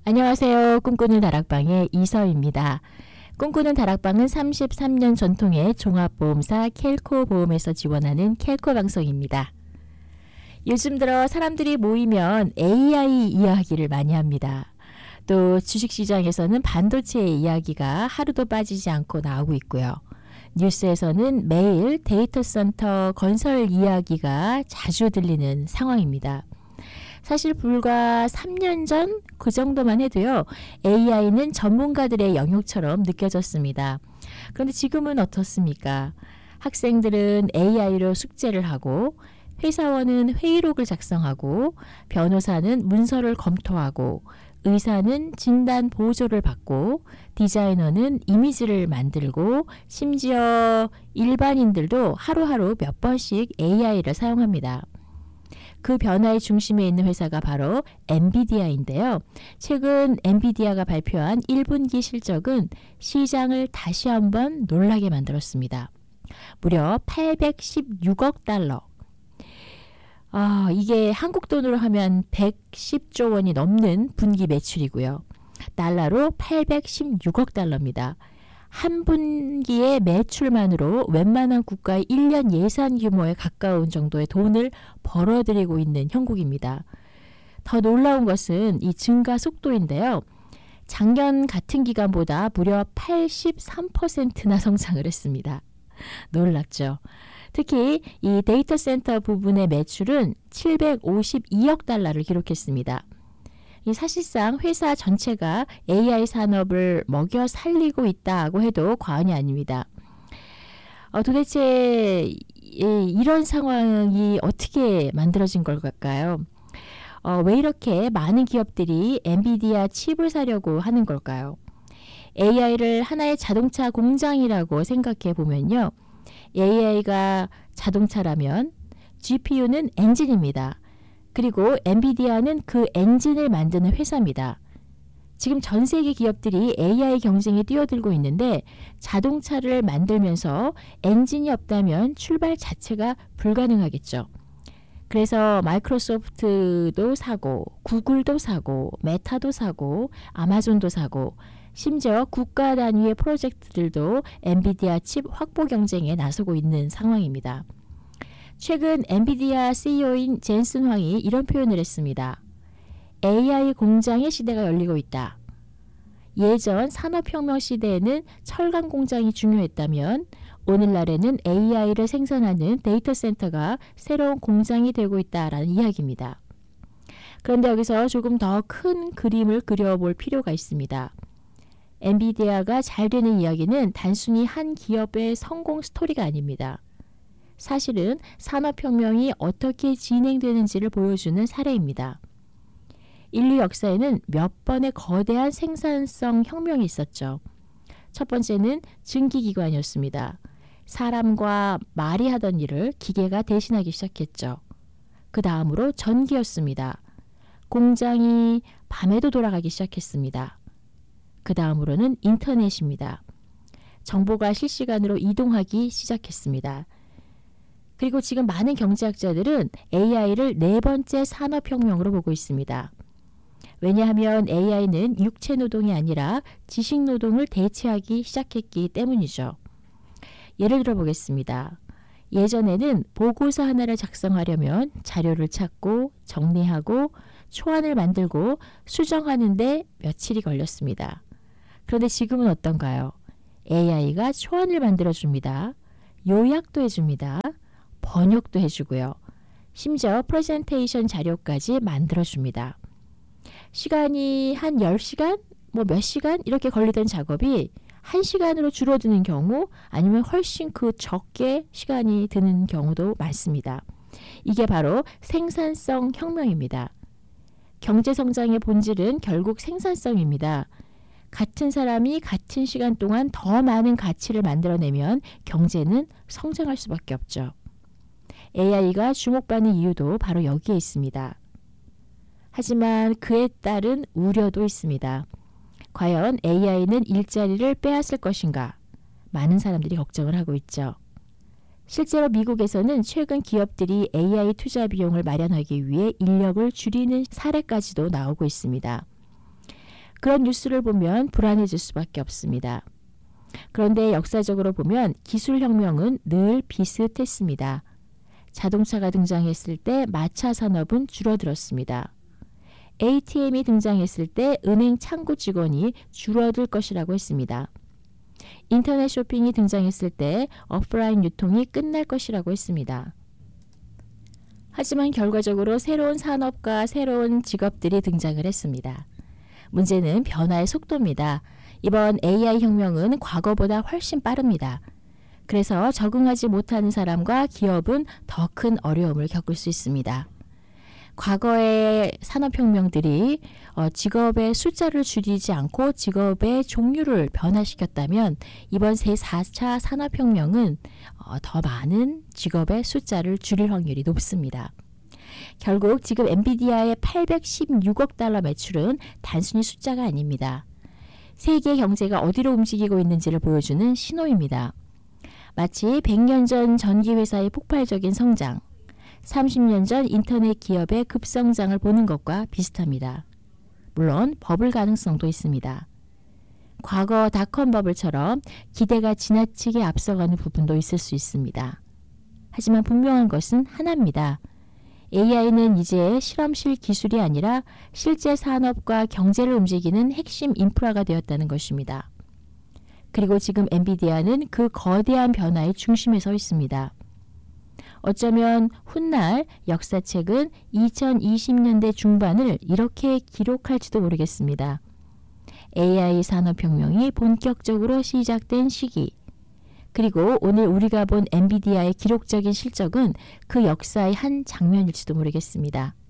안녕하세요. 꿈꾸는 다락방의 이서입니다. 꿈꾸는 다락방은 33년 전통의 종합보험사 켈코보험에서 지원하는 켈코 방송입니다. 요즘 들어 사람들이 모이면 AI 이야기를 많이 합니다. 또 주식시장에서는 반도체의 이야기가 하루도 빠지지 않고 나오고 있고요. 뉴스에서는 매일 데이터 센터 건설 이야기가 자주 들리는 상황입니다. 사실 불과 3년 전 그 정도만 해도요. AI는 전문가들의 영역처럼 느껴졌습니다. 그런데 지금은 어떻습니까? 학생들은 AI로 숙제를 하고 회사원은 회의록을 작성하고 변호사는 문서를 검토하고 의사는 진단 보조를 받고 디자이너는 이미지를 만들고 심지어 일반인들도 하루하루 몇 번씩 AI를 사용합니다. 그 변화의 중심에 있는 회사가 바로 엔비디아인데요. 최근 엔비디아가 발표한 1분기 실적은 시장을 다시 한번 놀라게 만들었습니다. 무려 816억 달러. 이게 한국 돈으로 하면 110조 원이 넘는 분기 매출이고요. 달러로 816억 달러입니다. 한 분기의 매출만으로 웬만한 국가의 1년 예산 규모에 가까운 정도의 돈을 벌어들이고 있는 형국입니다. 더 놀라운 것은 이 증가 속도인데요. 작년 같은 기간보다 무려 83%나 성장을 했습니다. 놀랍죠? 특히 이 데이터 센터 부분의 매출은 752억 달러를 기록했습니다. 사실상 회사 전체가 AI 산업을 먹여 살리고 있다고 해도 과언이 아닙니다. 도대체 이런 상황이 어떻게 만들어진 걸까요? 왜 이렇게 많은 기업들이 엔비디아 칩을 사려고 하는 걸까요? AI를 하나의 자동차 공장이라고 생각해 보면요. AI가 자동차라면 GPU는 엔진입니다. 그리고 엔비디아는 그 엔진을 만드는 회사입니다. 지금 전 세계 기업들이 AI 경쟁에 뛰어들고 있는데 자동차를 만들면서 엔진이 없다면 출발 자체가 불가능하겠죠. 그래서 마이크로소프트도 사고 구글도 사고 메타도 사고 아마존도 사고 심지어 국가 단위의 프로젝트들도 엔비디아 칩 확보 경쟁에 나서고 있는 상황입니다. 최근 엔비디아 CEO인 젠슨 황이 이런 표현을 했습니다. AI 공장의 시대가 열리고 있다. 예전 산업혁명 시대에는 철강 공장이 중요했다면 오늘날에는 AI를 생산하는 데이터 센터가 새로운 공장이 되고 있다라는 이야기입니다. 그런데 여기서 조금 더 큰 그림을 그려볼 필요가 있습니다. 엔비디아가 잘 되는 이야기는 단순히 한 기업의 성공 스토리가 아닙니다. 사실은 산업혁명이 어떻게 진행되는지를 보여주는 사례입니다. 인류 역사에는 몇 번의 거대한 생산성 혁명이 있었죠. 첫 번째는 증기기관이었습니다. 사람과 말이 하던 일을 기계가 대신하기 시작했죠. 그 다음으로 전기였습니다. 공장이 밤에도 돌아가기 시작했습니다. 그 다음으로는 인터넷입니다. 정보가 실시간으로 이동하기 시작했습니다. 그리고 지금 많은 경제학자들은 AI를 네 번째 산업혁명으로 보고 있습니다. 왜냐하면 AI는 육체 노동이 아니라 지식 노동을 대체하기 시작했기 때문이죠. 예를 들어 보겠습니다. 예전에는 보고서 하나를 작성하려면 자료를 찾고 정리하고 초안을 만들고 수정하는데 며칠이 걸렸습니다. 그런데 지금은 어떤가요? AI가 초안을 만들어줍니다. 요약도 해줍니다. 번역도 해주고요. 심지어 프레젠테이션 자료까지 만들어줍니다. 시간이 한 10시간, 몇 시간 이렇게 걸리던 작업이 1시간으로 줄어드는 경우 아니면 훨씬 그 적게 시간이 드는 경우도 많습니다. 이게 바로 생산성 혁명입니다. 경제성장의 본질은 결국 생산성입니다. 같은 사람이 같은 시간 동안 더 많은 가치를 만들어내면 경제는 성장할 수밖에 없죠. AI가 주목받는 이유도 바로 여기에 있습니다. 하지만 그에 따른 우려도 있습니다. 과연 AI는 일자리를 빼앗을 것인가? 많은 사람들이 걱정을 하고 있죠. 실제로 미국에서는 최근 기업들이 AI 투자 비용을 마련하기 위해 인력을 줄이는 사례까지도 나오고 있습니다. 그런 뉴스를 보면 불안해질 수밖에 없습니다. 그런데 역사적으로 보면 기술혁명은 늘 비슷했습니다. 자동차가 등장했을 때 마차 산업은 줄어들었습니다. ATM이 등장했을 때 은행 창구 직원이 줄어들 것이라고 했습니다. 인터넷 쇼핑이 등장했을 때 오프라인 유통이 끝날 것이라고 했습니다. 하지만 결과적으로 새로운 산업과 새로운 직업들이 등장을 했습니다. 문제는 변화의 속도입니다. 이번 AI 혁명은 과거보다 훨씬 빠릅니다. 그래서 적응하지 못하는 사람과 기업은 더 큰 어려움을 겪을 수 있습니다. 과거의 산업혁명들이 직업의 숫자를 줄이지 않고 직업의 종류를 변화시켰다면 이번 제4차 산업혁명은 더 많은 직업의 숫자를 줄일 확률이 높습니다. 결국 지금 엔비디아의 816억 달러 매출은 단순히 숫자가 아닙니다. 세계 경제가 어디로 움직이고 있는지를 보여주는 신호입니다. 마치 100년 전 전기회사의 폭발적인 성장, 30년 전 인터넷 기업의 급성장을 보는 것과 비슷합니다. 물론 버블 가능성도 있습니다. 과거 닷컴 버블처럼 기대가 지나치게 앞서가는 부분도 있을 수 있습니다. 하지만 분명한 것은 하나입니다. AI는 이제 실험실 기술이 아니라 실제 산업과 경제를 움직이는 핵심 인프라가 되었다는 것입니다. 그리고 지금 엔비디아는 그 거대한 변화의 중심에 서 있습니다. 어쩌면 훗날 역사책은 2020년대 중반을 이렇게 기록할지도 모르겠습니다. AI 산업혁명이 본격적으로 시작된 시기, 그리고 오늘 우리가 본 엔비디아의 기록적인 실적은 그 역사의 한 장면일지도 모르겠습니다.